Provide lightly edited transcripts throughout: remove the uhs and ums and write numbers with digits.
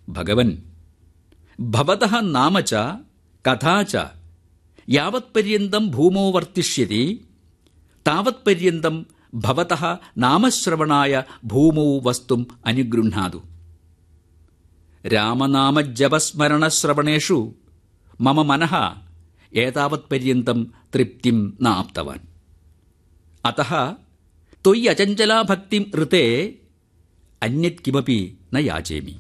ഭഗവൻ ഭവതഃ നാമ ച കഥാ ച യാവത്പര്യന്തം ഭൂമോ വർത്തിഷ്യതി താവത്പര്യന്തം ഭവതഃ നാമശ്രവണായ ഭൂമൗ വസ്തും അനുഗൃഹാതു. രാമനാമജപസ്മരണശ്രവണേഷു മമ മനഃ ഏതാവത്പര്യന്തം തൃപ്തിം നാപ്തവാൻ. അതഃ ത്വയ്യചഞ്ചലാ ഭക്തിം ഋതേ അന്യത് കിമപി ന യാചേമി.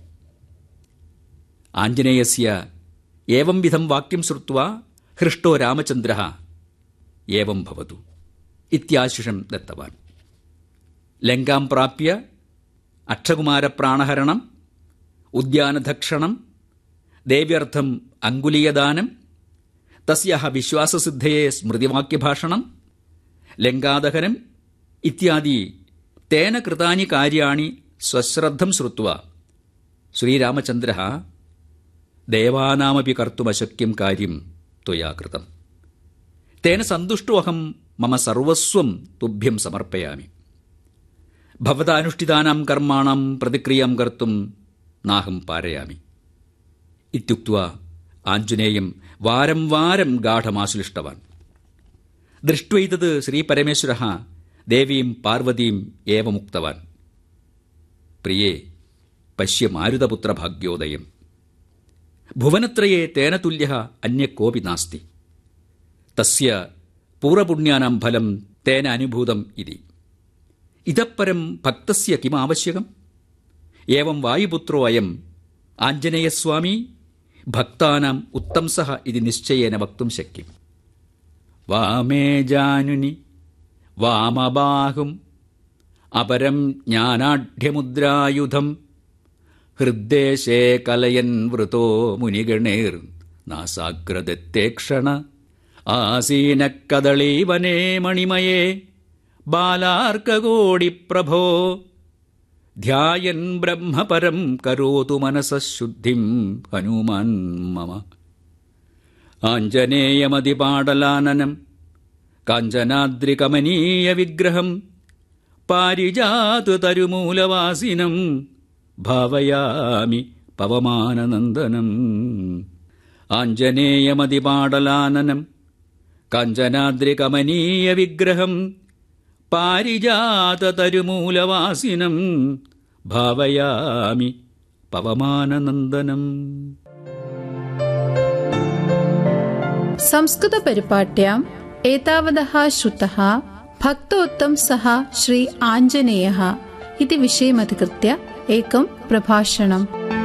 ആഞ്ജനേയസ്യ ഏവം വിധം വാക്യം ശ്രുത്വാ ഹൃഷ്ടോ രാമചന്ദ്രഃ ഏവം ഭവതു ഇത്യാശിഷം ദത്തവാൻ. ലങ്കാം പ്രാപ്യ അക്ഷകുമാരപ്രാണഹരണം, ഉദ്യാനധക്ഷണം, ദേവ്യർത്ഥം അങ്കുലീയദാനം, തസ്യാഹ വിശ്വാസസിദ്ധയേ സ്മൃതിവാക്യഭാഷണം, ലങ്കാദഹനം ഇത്യാദി തേന കൃതാനി കാര്യാണി സ്വശ്രദ്ധം ശ്രുത്വാ ശ്രീരാമചന്ദ്രഃ ദേവാനാമപി കർത്തുമശക്യം കാര്യം ത്വയാ കൃതം. തേന സന്തുഷ്ടോഹം മമ സർവസ്വം തുഭ്യം സമർപ്പയാമി. ഭവതാനുഷ്ഠിതാനാം കർമാണം പ്രതിക്രിയാം കർത്തും നാഹം പാരയാമി. ഇത്യുക്ത്വാ ആഞ്ജനേയം വാരം വാരം ഗാഠമാശ്ലിഷ്ടവാൻ. ദൃഷ്ട്വൈതത് ശ്രീപരമേശ്വരഃ ദേവീം പാർവതീം ഏവമുക്തവാൻ. പ്രിയേ പശ്യ മാരുതപുത്രഭാഗ്യോദയം. ഭുവനത്രയേ തേന തുല്യഃ അന്യ കോപി നാസ്തി. തസ്യ പൂർവപുണ്യാനാം ഫലം തേന അനുഭൂതം ഇതി. ഇതഃപരം ഭക്തസ്യ കിമാവശ്യകം? ഏവം വായുപുത്രോ അയം ആഞ്ജനേയസ്വാമി ഭക്താനാം ഉത്തംസഃ ഇതി നിശ്ചയേന വക്തും ശക്യം. വാമേ ജാനുനി വാമബാഹും അപരം ജ്ഞാനാഢ്യമുദ്രായുധം ഹൃദ്ദേശേ കലയൻ വൃതോ മുനിഗണേർ നാസാഗ്രദത്തേക്ഷണ ആസീനക്കദളീവനേ മണിമയേ ബാലാർക്കകോടിപ്രഭോ ധ്യായൻ ബ്രഹ്മപരം കരോതു മനസഃ ശുദ്ധിം ഹനുമാൻ മമ. ആഞ്ജനേയമതിപാടലാനനം കാഞ്ചനാദ്രികമനീയ വിഗ്രഹം പാരിജാതതരുമൂലവാസിനം ഭാവയാമി പവമാനനന്ദനം. ആഞ്ജനേയമതിപാടലാനനം കാഞ്ചനാദ്രികമനീയ വിഗ്രഹം പാരിജാതതരുമൂലവാസിനം ഭാവയാമി പവമാനനന്ദനം. സംസ്കൃത പരിപാട്യാം ഏതാവതഃ ശ്രുതഃ ഭക്തോത്തംസഃ ശ്രീ ആഞ്ജനേയഃ ഇതി വിഷയമധികൃത്യ ഏകം പ്രഭാഷണം.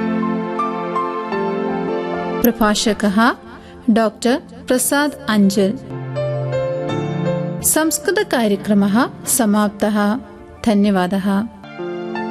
പ്രഭാഷകः ഡോക്ടർ പ്രസാദ് അഞ്ചൽ. സംസ്കൃത കാര്യക്രമः സമാപ്തः. ധന്യവാദः.